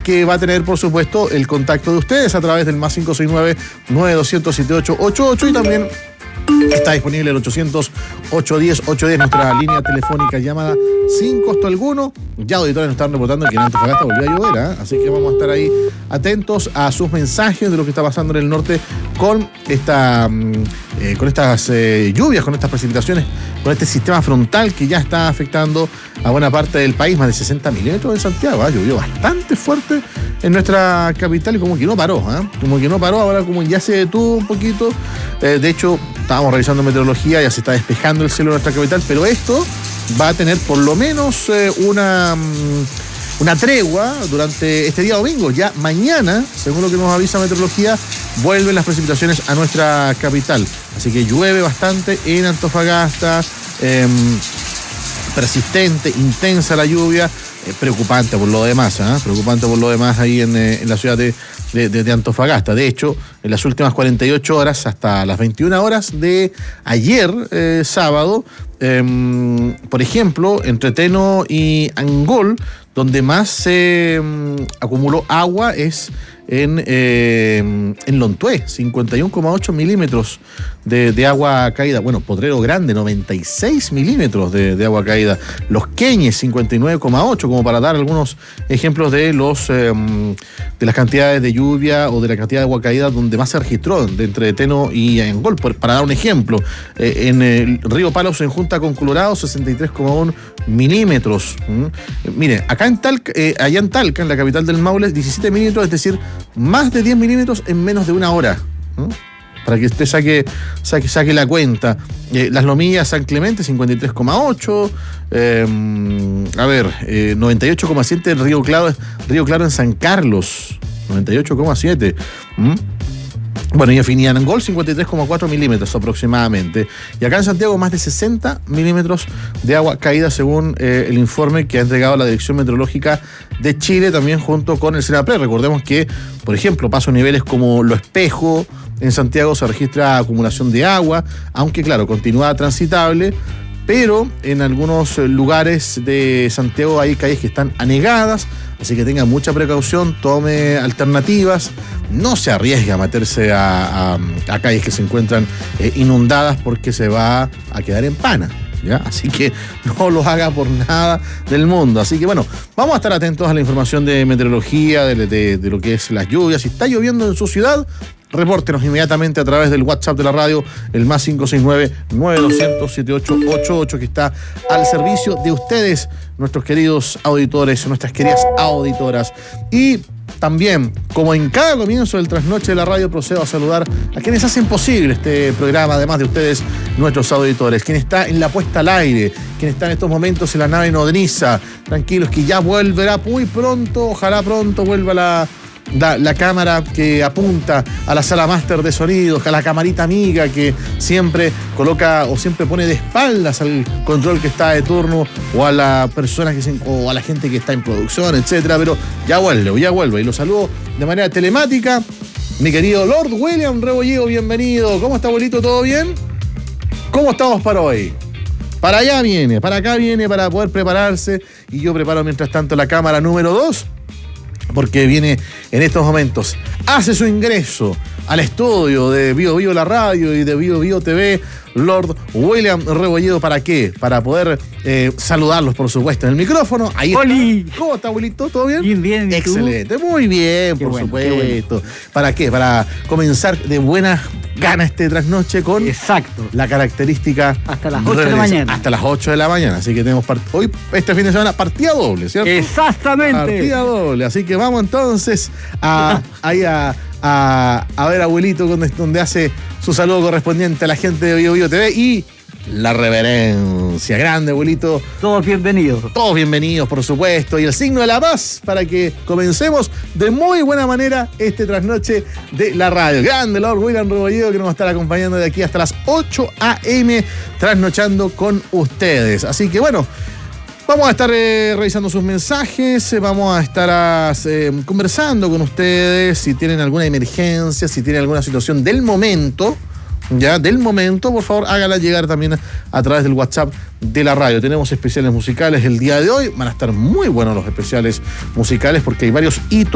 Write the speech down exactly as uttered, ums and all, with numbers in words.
que va a tener, por supuesto, el contacto de ustedes a través del más cinco seis nueve, nueve dos cero cero, siete ocho ocho ocho y también está disponible el ochocientos, ochocientos diez, ochocientos diez, nuestra línea telefónica llamada sin costo alguno. Ya auditores nos están reportando que en Antofagasta volvió a llover, ¿eh? Así que vamos a estar ahí atentos a sus mensajes de lo que está pasando en el norte con esta eh, con estas eh, lluvias, con estas precipitaciones, con este sistema frontal que ya está afectando a buena parte del país. Más de sesenta milímetros en Santiago, ¿eh? Llovió bastante fuerte en nuestra capital y como que no paró, ¿eh? Como que no paró, ahora como ya se detuvo un poquito. Eh, de hecho, estábamos revisando meteorología, ya se está despejando el cielo de nuestra capital, pero esto va a tener por lo menos eh, una, una tregua durante este día domingo. Ya mañana, según lo que nos avisa meteorología, vuelven las precipitaciones a nuestra capital. Así que llueve bastante en Antofagasta, eh, persistente, intensa la lluvia, eh, preocupante por lo demás, ¿eh? preocupante por lo demás ahí en, eh, en la ciudad de De, de, de Antofagasta. De hecho, en las últimas cuarenta y ocho horas, hasta las veintiuna horas de ayer, eh, sábado, eh, por ejemplo, entre Teno y Angol, donde más se eh, acumuló agua es en, eh, en Lontué, cincuenta y uno coma ocho milímetros de, de agua caída. Bueno, Potrero Grande, noventa y seis milímetros de, de agua caída. Los Queñes, cincuenta y nueve coma ocho, como para dar algunos ejemplos de los eh, de las cantidades de lluvia o de la cantidad de agua caída donde más se registró de entre Teno y Angol. Para dar un ejemplo, eh, en el río Palos, en Junta con Colorado, sesenta y tres coma uno milímetros. ¿Mm? Mire, acá en Talca, eh, allá en Talca, en la capital del Maule, diecisiete milímetros, es decir, más de diez milímetros en menos de una hora. ¿Mm? Para que usted saque, saque, saque la cuenta. Eh, Las Lomillas, San Clemente, cincuenta y tres coma ocho. Eh, a ver, eh, noventa y ocho coma siete Río Claro, Río Claro en San Carlos, noventa y ocho coma siete. ¿Mm? Bueno, y en Finianangol, cincuenta y tres coma cuatro milímetros aproximadamente. Y acá en Santiago, más de sesenta milímetros de agua caída, según eh, el informe que ha entregado la Dirección Meteorológica de Chile, también junto con el SENAPRED. Recordemos que, por ejemplo, paso niveles como Lo Espejo, en Santiago se registra acumulación de agua, aunque, claro, continúa transitable, pero en algunos lugares de Santiago hay calles que están anegadas, así que tenga mucha precaución, tome alternativas, no se arriesgue a meterse a, a, a calles que se encuentran eh, inundadas porque se va a quedar en pana, ¿ya? Así que no lo haga por nada del mundo. Así que bueno, vamos a estar atentos a la información de meteorología, de, de, de lo que es las lluvias. Si está lloviendo en su ciudad, repórtenos inmediatamente a través del WhatsApp de la radio, el más cinco seis nueve, nueve dos cero cero, siete ocho ocho ocho, que está al servicio de ustedes, nuestros queridos auditores, nuestras queridas auditoras. Y también, como en cada comienzo del trasnoche de la radio, procedo a saludar a quienes hacen posible este programa, además de ustedes, nuestros auditores. Quien está en la puesta al aire, quien está en estos momentos en la nave nodriza, tranquilos que ya volverá muy pronto, ojalá pronto vuelva la... La, la cámara que apunta a la sala máster de sonidos, a la camarita amiga que siempre coloca o siempre pone de espaldas al control que está de turno, o a la persona que se, o a la gente que está en producción, etcétera. Pero ya vuelve, ya vuelve. Y lo saludo de manera telemática, mi querido Lord William Rebolledo, bienvenido. ¿Cómo está, abuelito? ¿Todo bien? ¿Cómo estamos para hoy? Para allá viene, para acá viene, para poder prepararse. Y yo preparo mientras tanto la cámara número dos, porque viene en estos momentos, hace su ingreso al estudio de Bio Bio la radio y de Bio Bio T V, Lord William Rebolledo. ¿Para qué? Para poder eh, saludarlos, por supuesto, en el micrófono. Ahí ¡Oli! está. ¿Cómo está, abuelito? ¿Todo bien? Bien, bien. ¿Y excelente, tú? Muy bien, qué por bueno, supuesto. bueno. ¿Para qué? Para comenzar de buenas ganas este trasnoche con Exacto. la característica hasta las ocho de la mañana. Hasta las ocho de la mañana. Así que tenemos part- hoy, este fin de semana, partida doble, ¿cierto? Exactamente. Partida doble. Así que vamos entonces a, ahí a, a, a ver, abuelito, donde, donde hace su saludo correspondiente a la gente de Bio Bio T V y la reverencia. Grande, abuelito. Todos bienvenidos. Todos bienvenidos, por supuesto. Y el signo de la paz para que comencemos de muy buena manera este trasnoche de la radio. Grande, Lord William Rebolledo, que nos va a estar acompañando de aquí hasta las ocho a eme, trasnochando con ustedes. Así que bueno, vamos a estar eh, revisando sus mensajes, eh, vamos a estar eh, conversando con ustedes si tienen alguna emergencia, si tienen alguna situación del momento. Ya, del momento, por favor, hágala llegar también a, a través del WhatsApp de la radio. Tenemos especiales musicales el día de hoy. Van a estar muy buenos los especiales musicales porque hay varios hitos